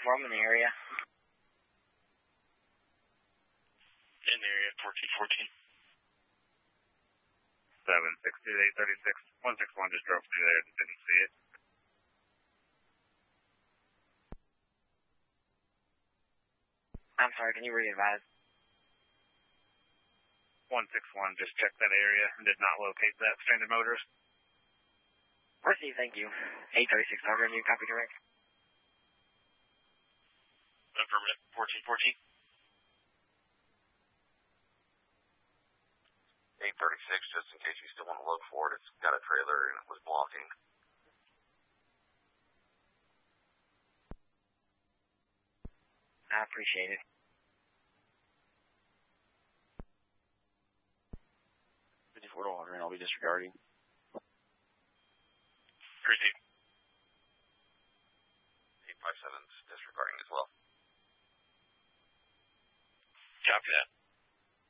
I'm in the area. In the area, 1414. 76836. 161 just drove through there and didn't see it. I'm sorry, can you re-advise? 161 just checked that area and did not locate that stranded motorist. Received, thank you. 836 Target, you copy direct? Affirmative, 1414. 836, just in case you still want to look for it. It's got a trailer and it was blocking. I appreciate it. Fort Aldrin, I'll be disregarding. Received. 857's disregarding as well. Copy that.